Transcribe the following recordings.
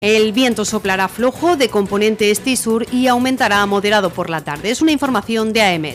El viento soplará flojo de componente este y sur y aumentará a moderado por la tarde. Es una información de AEMET.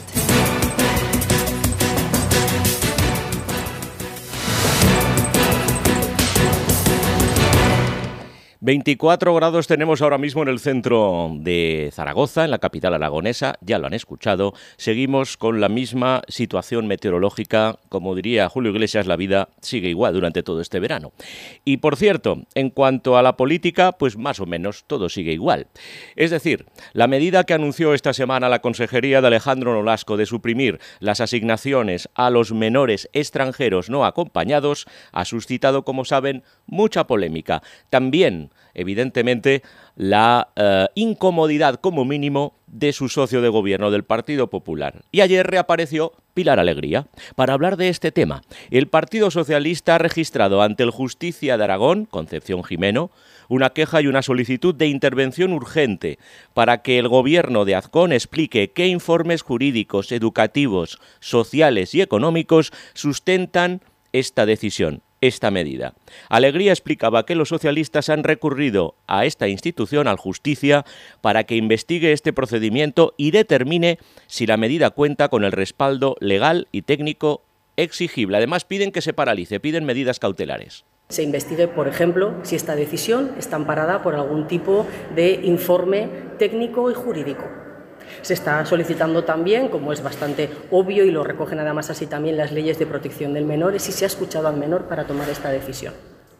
24 grados tenemos ahora mismo en el centro de Zaragoza, en la capital aragonesa, ya lo han escuchado. Seguimos con la misma situación meteorológica, como diría Julio Iglesias, la vida sigue igual durante todo este verano. Y por cierto, en cuanto a la política, pues más o menos todo sigue igual. Es decir, la medida que anunció esta semana la Consejería de Alejandro Nolasco de suprimir las asignaciones a los menores extranjeros no acompañados ha suscitado, como saben, mucha polémica. También, evidentemente, la incomodidad como mínimo de su socio de gobierno del Partido Popular. Y ayer reapareció Pilar Alegría para hablar de este tema. El Partido Socialista ha registrado ante el Justicia de Aragón, Concepción Jimeno, una queja y una solicitud de intervención urgente para que el gobierno de Azcón explique qué informes jurídicos, educativos, sociales y económicos sustentan esta decisión, esta medida. Alegría explicaba que los socialistas han recurrido a esta institución, al Justicia, para que investigue este procedimiento y determine si la medida cuenta con el respaldo legal y técnico exigible. Además, piden que se paralice, piden medidas cautelares. Se investigue, por ejemplo, si esta decisión está amparada por algún tipo de informe técnico y jurídico. Se está solicitando también, como es bastante obvio y lo recogen además así también las leyes de protección del menor, si se ha escuchado al menor para tomar esta decisión.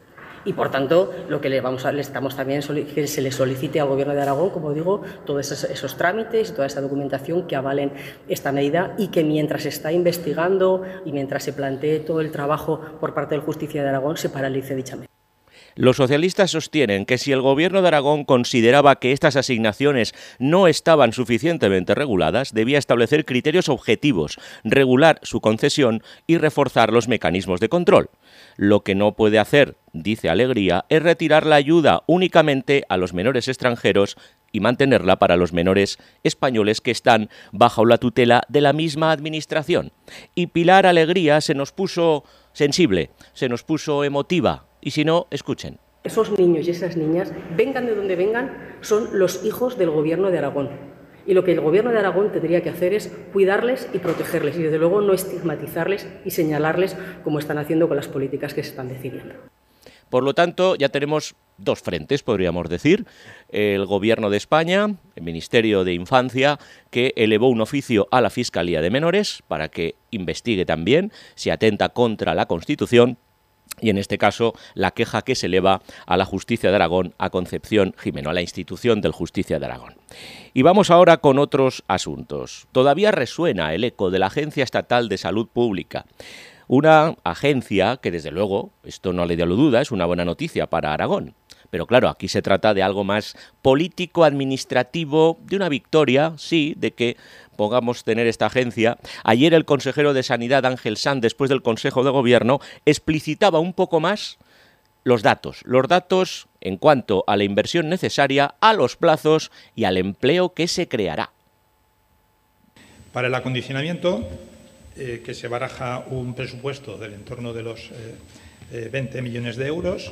Y por tanto, lo que le estamos también que se le solicite al Gobierno de Aragón, como digo, todos esos trámites y toda esa documentación que avalen esta medida y que mientras se está investigando y mientras se plantee todo el trabajo por parte del Justicia de Aragón, se paralice dicha medida. Los socialistas sostienen que si el Gobierno de Aragón consideraba que estas asignaciones no estaban suficientemente reguladas, debía establecer criterios objetivos, regular su concesión y reforzar los mecanismos de control. Lo que no puede hacer, dice Alegría, es retirar la ayuda únicamente a los menores extranjeros y mantenerla para los menores españoles que están bajo la tutela de la misma administración. Y Pilar Alegría se nos puso sensible, se nos puso emotiva. Y si no, escuchen. Esos niños y esas niñas, vengan de donde vengan, son los hijos del Gobierno de Aragón. Y lo que el Gobierno de Aragón tendría que hacer es cuidarles y protegerles. Y desde luego no estigmatizarles y señalarles como están haciendo con las políticas que se están decidiendo. Por lo tanto, ya tenemos dos frentes, podríamos decir. El Gobierno de España, el Ministerio de Infancia, que elevó un oficio a la Fiscalía de Menores para que investigue también si atenta contra la Constitución. Y en este caso, la queja que se eleva a la Justicia de Aragón, a Concepción Jimeno, a la institución del Justicia de Aragón. Y vamos ahora con otros asuntos. Todavía resuena el eco de la Agencia Estatal de Salud Pública. Una agencia que, desde luego, esto no le da duda, es una buena noticia para Aragón. Pero claro, aquí se trata de algo más político, administrativo, de una victoria, sí, de que podamos tener esta agencia. Ayer el consejero de Sanidad, Ángel Sanz, después del Consejo de Gobierno, explicitaba un poco más los datos en cuanto a la inversión necesaria, a los plazos y al empleo que se creará. Para el acondicionamiento, que se baraja un presupuesto del entorno de los 20 millones de euros,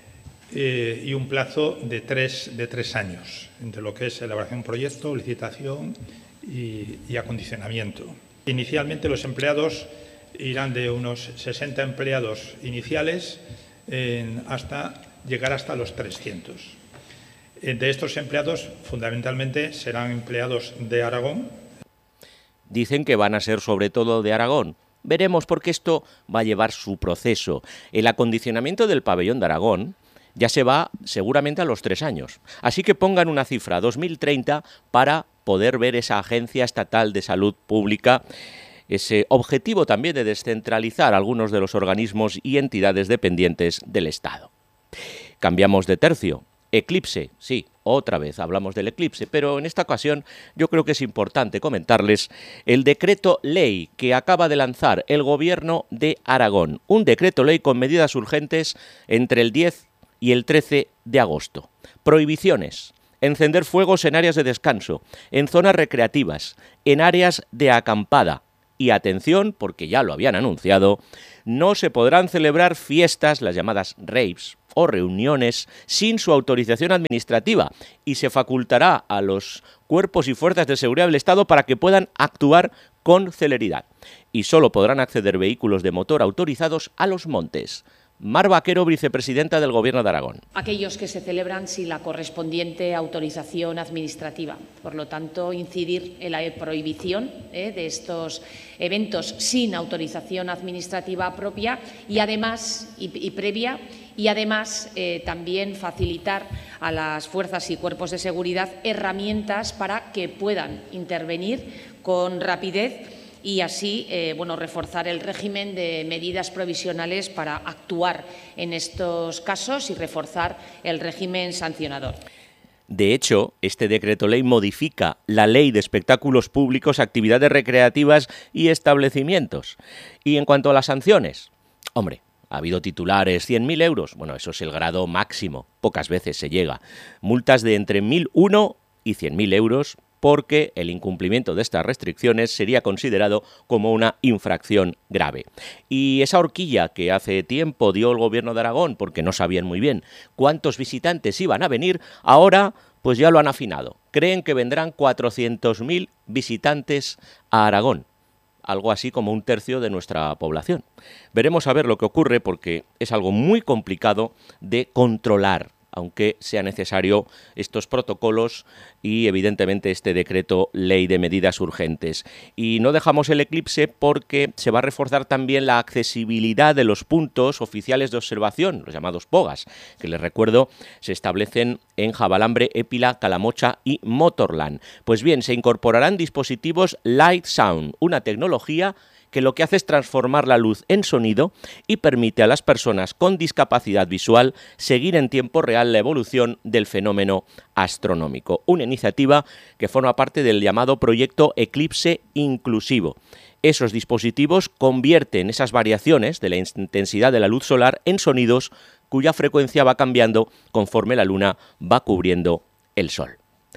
y un plazo de tres años, entre lo que es elaboración de proyecto, licitación y acondicionamiento. Inicialmente los empleados irán de unos 60 empleados iniciales hasta llegar hasta los 300. De estos empleados, fundamentalmente, serán empleados de Aragón. Dicen que van a ser sobre todo de Aragón. Veremos, porque esto va a llevar su proceso. El acondicionamiento del pabellón de Aragón ya se va seguramente a los 3 años. Así que pongan una cifra, 2030, para poder ver esa Agencia Estatal de Salud Pública, ese objetivo también de descentralizar algunos de los organismos y entidades dependientes del Estado. Cambiamos de tercio. Eclipse, sí, otra vez hablamos del eclipse, pero en esta ocasión yo creo que es importante comentarles el decreto ley que acaba de lanzar el Gobierno de Aragón. Un decreto ley con medidas urgentes entre el 10 y el 13 de agosto. Prohibiciones. Encender fuegos en áreas de descanso, en zonas recreativas, en áreas de acampada. Y atención, porque ya lo habían anunciado, no se podrán celebrar fiestas, las llamadas raves, o reuniones sin su autorización administrativa y se facultará a los cuerpos y fuerzas de seguridad del Estado para que puedan actuar con celeridad. Y solo podrán acceder vehículos de motor autorizados a los montes. Mar Vaquero, vicepresidenta del Gobierno de Aragón. Aquellos que se celebran sin la correspondiente autorización administrativa. Por lo tanto, incidir en la prohibición de estos eventos sin autorización administrativa propia y además y previa. Y además también facilitar a las fuerzas y cuerpos de seguridad herramientas para que puedan intervenir con rapidez y así reforzar el régimen de medidas provisionales para actuar en estos casos y reforzar el régimen sancionador. De hecho, este decreto ley modifica la Ley de Espectáculos Públicos, Actividades Recreativas y Establecimientos. Y en cuanto a las sanciones, hombre, ha habido titulares, 100.000 euros. Bueno, eso es el grado máximo, pocas veces se llega. Multas de entre 1.001 y 100.000 euros porque el incumplimiento de estas restricciones sería considerado como una infracción grave. Y esa horquilla que hace tiempo dio el Gobierno de Aragón, porque no sabían muy bien cuántos visitantes iban a venir, ahora pues ya lo han afinado. Creen que vendrán 400.000 visitantes a Aragón. Algo así como 1/3 de nuestra población. Veremos a ver lo que ocurre porque es algo muy complicado de controlar, aunque sea necesario estos protocolos y evidentemente este decreto ley de medidas urgentes. Y no dejamos el eclipse porque se va a reforzar también la accesibilidad de los puntos oficiales de observación, los llamados POGAs, que les recuerdo se establecen en Javalambre, Épila, Calamocha y Motorland. Pues bien, se incorporarán dispositivos Light Sound, una tecnología que lo que hace es transformar la luz en sonido y permite a las personas con discapacidad visual seguir en tiempo real la evolución del fenómeno astronómico. Una iniciativa que forma parte del llamado proyecto Eclipse Inclusivo. Esos dispositivos convierten esas variaciones de la intensidad de la luz solar en sonidos cuya frecuencia va cambiando conforme la luna va cubriendo el sol.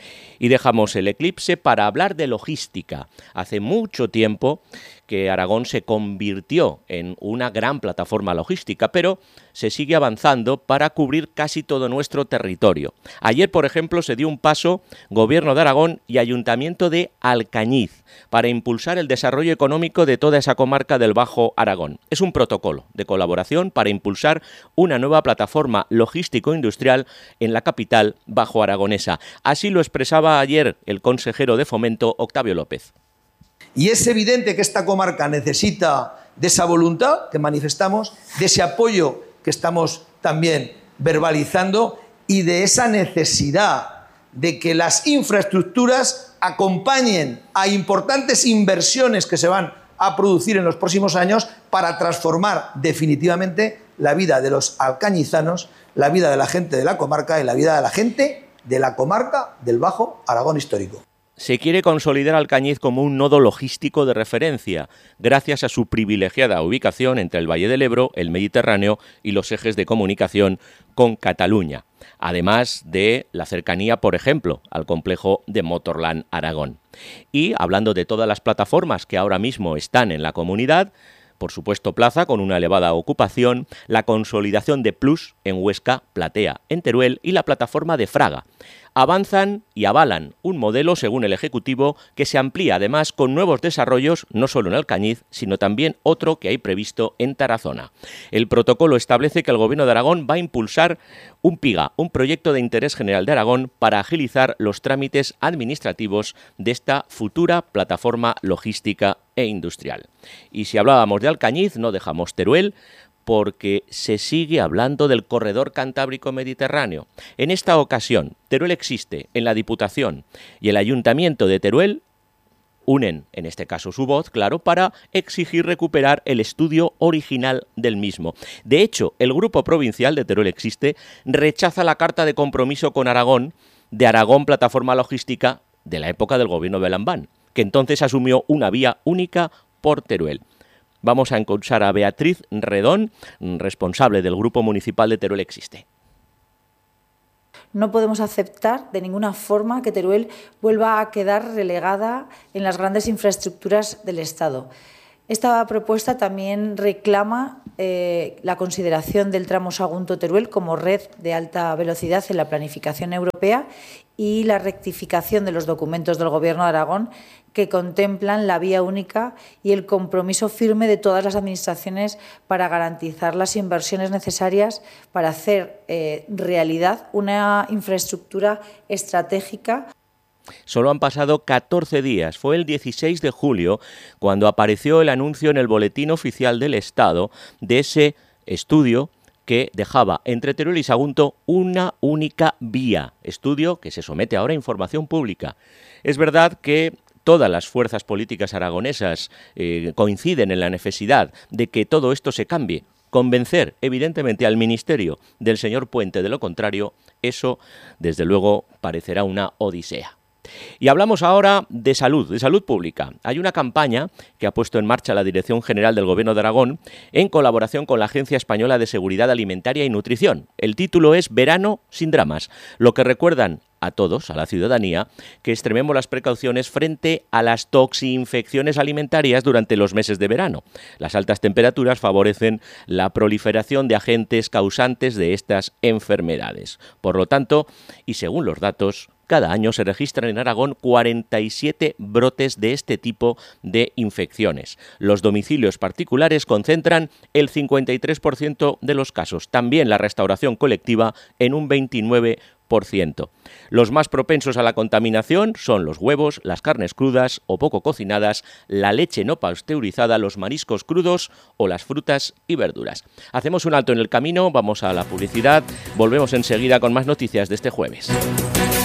Y dejamos el eclipse para hablar de logística. Hace mucho tiempo que Aragón se convirtió en una gran plataforma logística, pero se sigue avanzando para cubrir casi todo nuestro territorio. Ayer, por ejemplo, se dio un paso Gobierno de Aragón y Ayuntamiento de Alcañiz para impulsar el desarrollo económico de toda esa comarca del Bajo Aragón. Es un protocolo de colaboración para impulsar una nueva plataforma logístico-industrial en la capital bajo-aragonesa. Así lo expresaba ayer el consejero de Fomento, Octavio López. Y es evidente que esta comarca necesita de esa voluntad que manifestamos, de ese apoyo que estamos también verbalizando y de esa necesidad de que las infraestructuras acompañen a importantes inversiones que se van a producir en los próximos años para transformar definitivamente la vida de los alcañizanos, la vida de la gente de la comarca y la vida de la gente de la comarca del Bajo Aragón histórico. Se quiere consolidar Alcañiz como un nodo logístico de referencia, gracias a su privilegiada ubicación entre el Valle del Ebro, el Mediterráneo y los ejes de comunicación con Cataluña, además de la cercanía, por ejemplo, al complejo de Motorland Aragón. Y hablando de todas las plataformas que ahora mismo están en la comunidad, por supuesto Plaza, con una elevada ocupación, la consolidación de Plus en Huesca, Platea en Teruel y la plataforma de Fraga. Avanzan y avalan un modelo, según el Ejecutivo, que se amplía además con nuevos desarrollos, no solo en Alcañiz, sino también otro que hay previsto en Tarazona. El protocolo establece que el Gobierno de Aragón va a impulsar un PIGA, un proyecto de interés general de Aragón, para agilizar los trámites administrativos de esta futura plataforma logística e industrial. Y si hablábamos de Alcañiz, no dejamos Teruel, porque se sigue hablando del corredor cantábrico-mediterráneo. En esta ocasión, Teruel existe en la Diputación y el Ayuntamiento de Teruel unen, en este caso su voz, claro, para exigir recuperar el estudio original del mismo. De hecho, el Grupo Provincial de Teruel existe rechaza la carta de compromiso con Aragón de Aragón Plataforma Logística de la época del gobierno de Lambán, que entonces asumió una vía única por Teruel. Vamos a escuchar a Beatriz Redón, responsable del Grupo Municipal de Teruel Existe. No podemos aceptar de ninguna forma que Teruel vuelva a quedar relegada en las grandes infraestructuras del Estado. Esta propuesta también reclama la consideración del tramo Sagunto-Teruel como red de alta velocidad en la planificación europea y la rectificación de los documentos del Gobierno de Aragón que contemplan la vía única y el compromiso firme de todas las administraciones para garantizar las inversiones necesarias para hacer realidad una infraestructura estratégica. Solo han pasado 14 días. Fue el 16 de julio cuando apareció el anuncio en el Boletín Oficial del Estado de ese estudio que dejaba entre Teruel y Sagunto una única vía. Estudio que se somete ahora a información pública. Es verdad que todas las fuerzas políticas aragonesas coinciden en la necesidad de que todo esto se cambie. Convencer, evidentemente, al Ministerio del señor Puente de lo contrario, eso, desde luego, parecerá una odisea. Y hablamos ahora de salud pública. Hay una campaña que ha puesto en marcha la Dirección General del Gobierno de Aragón en colaboración con la Agencia Española de Seguridad Alimentaria y Nutrición. El título es Verano sin dramas, lo que recuerdan a todos, a la ciudadanía, que extrememos las precauciones frente a las toxinfecciones alimentarias durante los meses de verano. Las altas temperaturas favorecen la proliferación de agentes causantes de estas enfermedades. Por lo tanto, y según los datos, cada año se registran en Aragón 47 brotes de este tipo de infecciones. Los domicilios particulares concentran el 53% de los casos. También la restauración colectiva en un 29%. Los más propensos a la contaminación son los huevos, las carnes crudas o poco cocinadas, la leche no pasteurizada, los mariscos crudos o las frutas y verduras. Hacemos un alto en el camino, vamos a la publicidad, volvemos enseguida con más noticias de este jueves.